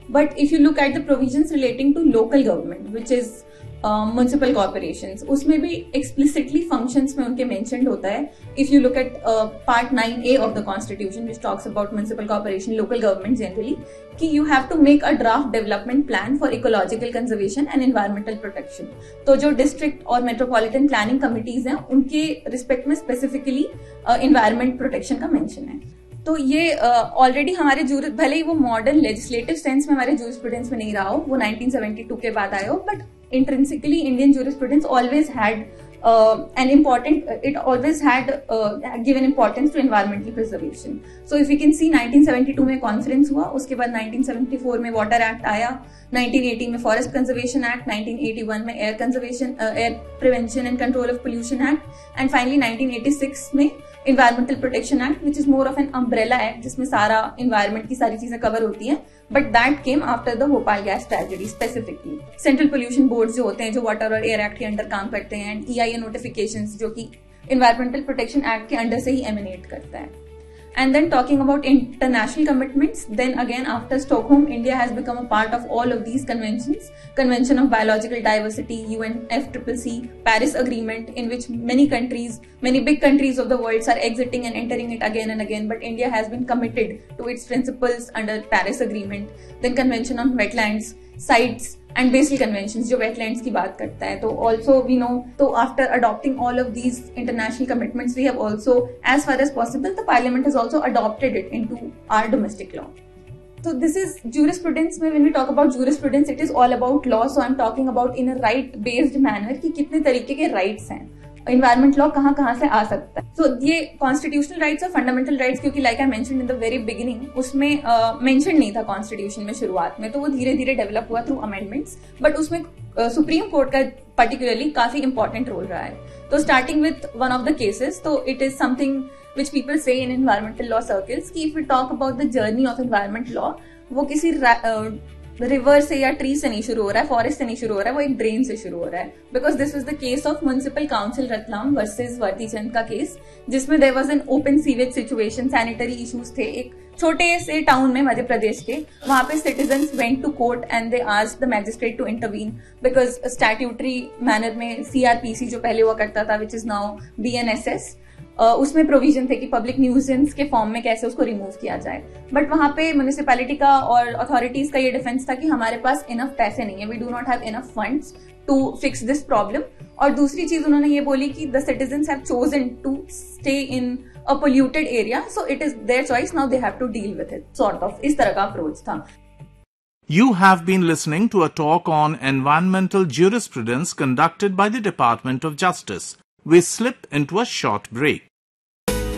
But if you look at the provisions relating to local government which is municipal corporations, उसमें भी explicitly functions में उनके mentioned होता है. If you look at part 9A of the constitution which talks about municipal corporation, local government generally, कि you have to make a draft development plan for ecological conservation and environmental protection. तो जो district और metropolitan planning committees हैं उनके respect में specifically environment protection का mention है. तो ये ऑलरेडी हमारे भले ही वो मॉडर्न लेजिस्लेटिव सेंस में हमारे जूरिस्प्रूडेंस में नहीं रहा हो, वो 1972 के बाद आए हो, but intrinsically Indian jurisprudence always had given importance to environmental preservation. So if you can see 1972 में कॉन्फ्रेंस हुआ, उसके बाद 1974 में वाटर एक्ट आया, 1980 में फॉरेस्ट कंजर्वेशन एक्ट, 1981 में air prevention and control of pollution act, and finally 1986 में environmental protection act which is more of an umbrella act जिसमें सारा environment की सारी चीजें कवर होती हैं, but that came after the Bhopal gas tragedy specifically. Central pollution boards जो होते हैं, जो water और air act के अंडर काम करते हैं, and EIA notifications जो कि environmental protection act के अंडर से ही emanate करता है. And then talking about international commitments, then again after Stockholm, India has become a part of all of these conventions. Convention of Biological Diversity, UNFCCC, Paris Agreement, in which many big countries of the world are exiting and entering it again and again, but India has been committed to its principles under Paris Agreement. Then Convention on Wetlands, Sites, and Basel Conventions जो wetlands की बात करता है. तो also we know, तो after adopting all of these international commitments, we have also, as far as possible, the Parliament has also adopted it into our domestic law. So this is jurisprudence. When we talk about jurisprudence, it is all about law. So I'm talking about in a right-based manner कि कितने तरीके के rights हैं. Environment law कहाँ कहाँ से आ सकता है. सो ये कॉन्स्टिट्यूशनल राइट्स और फंडामेंटल राइट्स, क्योंकि like I mentioned in the very beginning, उसमें मेंशन नहीं था कॉन्स्टिट्यूशन में शुरुआत में, तो वो धीरे धीरे डेवलप हुआ थ्रू अमेंडमेंट्स, बट उसमें सुप्रीम कोर्ट का पर्टिकुलरली काफी इंपॉर्टेंट रोल रहा है. तो starting with one of the cases, तो it is something which people से इन एनवायरमेंटल लॉ सर्कल्स कि if we talk about the journey of environment law, वो किसी रिवर से या ट्री से नहीं शुरू हो रहा है, फॉरेस्ट से नहीं शुरू हो रहा है, वो एक ड्रेन से शुरू हो रहा है. Because this was the case of municipal council Ratlam versus वर्तीचंद का केस, जिसमें there was an open sewage situation, sanitary issues थे एक छोटे से टाउन में मध्य प्रदेश के. वहां पे citizens went to court and they asked the magistrate to intervene, because statutory manner में CRPC जो पहले हुआ करता था, विच इज नाउ BNSS, उसमें प्रोविजन थे कि पब्लिक न्यूजेंस के फॉर्म में कैसे उसको रिमूव किया जाए. बट वहां पे म्युनिसिपैलिटी का और अथॉरिटीज का ये डिफेंस था कि हमारे पास इनफ पैसे नहीं है, we do not have enough funds to fix this problem. और दूसरी चीज उन्होंने ये बोली कि the citizens have chosen to stay in a polluted area, so it is their choice, now they have to deal with it, sort of इस तरह का अप्रोच था. You have been listening to a talk on environmental jurisprudence conducted by the Department of Justice. We slip into a short break.